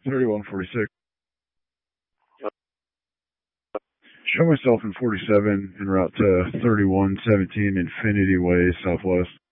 3146. Show myself in 47 en route to 3117 Infinity Way, Southwest.